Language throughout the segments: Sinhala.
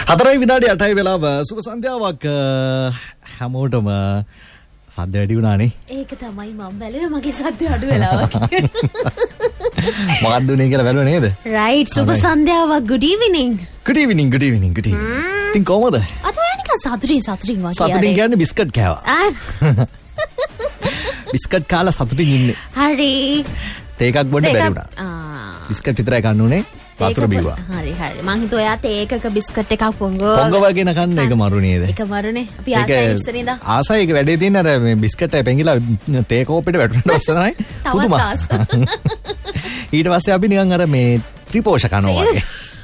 4 විනාඩි 8යි වෙලාව සුබ සන්ධ්‍යාවක් හැමෝටම සද්ද වැඩි වුණානේ. ඒක තමයි මම බැලුවේ මගේ සද්ද අඩු වෙලා වගේ. මොකක්ද උනේ කියලා බැලුවේ නේද? right සුබ සන්ධ්‍යාවක් good evening. good evening good evening good evening. ඉතින් කොහමද? අත නිකන් සතුටින් වගේ. සතුටින් කියන්නේ බිස්කට් කෑවා. බිස්කට් කාලා සතුටින් ඉන්නේ. හරි. තේ එකක් බොන්න බැරි වුණා. බිස්කට් විතරයි කන්න උනේ. වතුර බිව්වා. හරි හරි. මං හිතුවා ඔයා තේ එකක බිස්කට් එකක් පොංගව වගේ නකන්න ඒක මරු නේද? ඒක මරුනේ. අපි ආසයි ඉස්සර ඉඳන්. ආසයි ඒක වැඩේ තියෙන අර මේ බිස්කට් එක පෙඟිලා තේ කෝප්පෙට වැටුණා ඉස්සරහයි. පුදුමා. ඊට පස්සේ අපි නිකන් අර මේ ත්‍රිපෝෂ කනවා වගේ.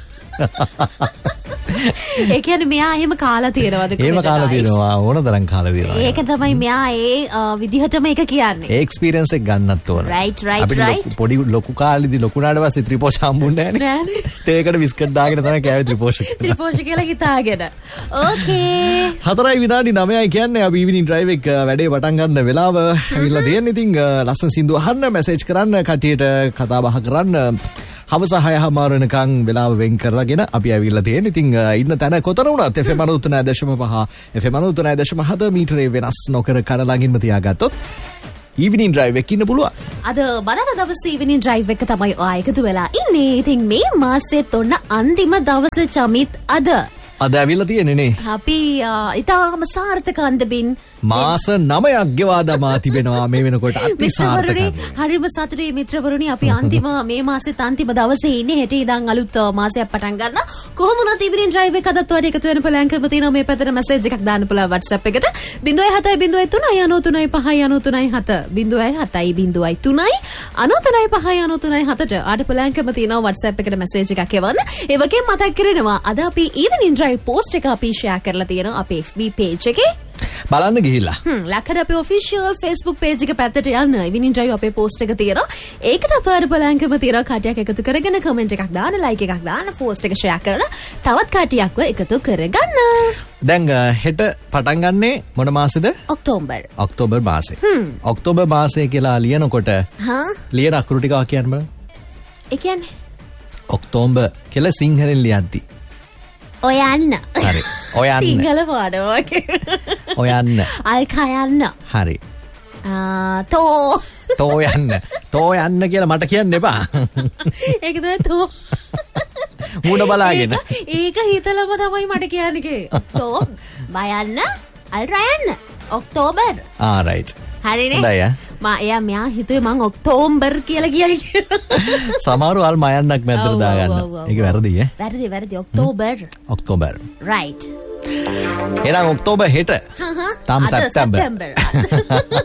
ඒ කියන්නේ මෙයා එහෙම කාලා තියෙනවද? එහෙම කාලා තියෙනවා ඕන තරම් කාලා තියෙනවා. ඒක තමයි මෙයා ඒ විදිහටම ඒක කියන්නේ. ඒ එක්ස්පීරියන්ස් එක ගන්නත් ඕන. right. අපිට පොඩි ලොකු කාලෙදි ලොකුනාට පස්සේ ත්‍රිපෝෂ හම්බුන්නේ නැහැ නේ. තේකට බිස්කට් දාගෙන තමයි කෑවේ ත්‍රිපෝෂ. ත්‍රිපෝෂ කියලා හිතාගෙන. ඕකේ. 4 විනාඩි 9යි කියන්නේ අපි ඉවිනින් ඩ්‍රයිව් එක වැඩේ පටන් ගන්න වෙලාව ඇවිල්ලා තියෙන්නේ. ඉතින් ලස්සන සින්දු අහන්න මැසේජ් කරන්න කටියට කතා බහ කරන්න. හවස 6:00 වෙනකන් වෙලාව වෙන් කරලාගෙන අපි ඇවිල්ලා තියෙන. ඉතින් ඉන්න තැන කොතන වුණත් FM 93.5 FM 93.7 මීටරේ වෙනස් නොකර කන ළඟින්ම තියාගත්තොත් ඉවිනින් ඩ්‍රයිව් එකක් ඉන්න පුළුවන්. අද බලන දවසේ ඉවිනින් ඩ්‍රයිව් එක තමයි ඔයා එකතු වෙලා ඉන්නේ. ඉතින් මේ මාසෙත් ඔන්න අන්තිම දවසේ චමිත් අද ඇවිල්ලා තියෙන්නේ නේ. අපි ඊටාම සාර්ථක අන්දමින් මාස 9ක් ගෙවා දමා තිබෙනවා මේ වෙනකොට අතිසාර්ථකයි. හරිම සතුටුයි මිත්‍රවරුනි අපි අන්තිම මේ මාසෙත් අන්තිම දවසේ ඉන්නේ. හෙට ඉඳන් අලුත් මාසයක් පටන් ගන්න. කොහොම වුණත් ඉවිනින් ඩ්‍රයිව් එක අදත් ඔයාලට එකතු වෙන පළංකම තියෙනවා. මේ පැත්තට මැසේජ් එකක් දාන්න පුළුවන් WhatsApp එකට 07039930593 ආට පළංකම තියෙනවා WhatsApp එකට මැසේජ් එකක් එවන්න. ඒ වගේම මතක් කරනවා අද අපි ඉවිනින් ඩ්‍රයිව් පෝස්ට් එක අපි ෂෙයා කරලා තියෙනවා අපේ FB page එකේ. බලන්න ගිහිල්ලා. ලක්කඩ අපේ official Facebook page එක පැත්තට යන්න. ඉවිනින් ඩ්‍රයිව් අපේ post එක තියෙනවා. ඒකට අතවර බලංකම තියෙනවා. කටයක් එකතු කරගෙන comment එකක් දාන්න, like එකක් දාන්න, post එක share කරලා තවත් කටියක්ව එකතු කරගන්න. දැන් හෙට පටන් ගන්නේ මොන මාසෙද? ඔක්තෝබර් මාසේ. ඔක්තෝබර් මාසේ කියලා ලියනකොට ලියන අකුරු ටික කියන්න බලන්න. ඒ කියන්නේ ඔක්තෝබර් කියලා සිංහලෙන් ලියද්දි ඔයන්න. හරි. ඔයන්න. සිංහල පාඩම වගේ. ඔයන්න. අල්කයන්න. හරි. තෝ යන්න කියලා මට කියන්න එපා. ඒක තමයි තෝ. මූණ බලාගෙන. ඒක හිතලම තමයි මට කියන්නේ. තෝ බයන්න අල්රයන්න. ඔක්තෝබර්. right. හරිනේ. හොඳයි. මෙයා හිතුවේ මං ඔක්තෝබර් කියලා කියයි. සමහරව අල් මයන්නක් මැද්දට දාගන්න. ඒක වැරදි ඈ. වැරදි ඔක්තෝබර්. right. එහෙනම් ඔක්තෝබර් හෙට. තාම සැප්තැම්බර්.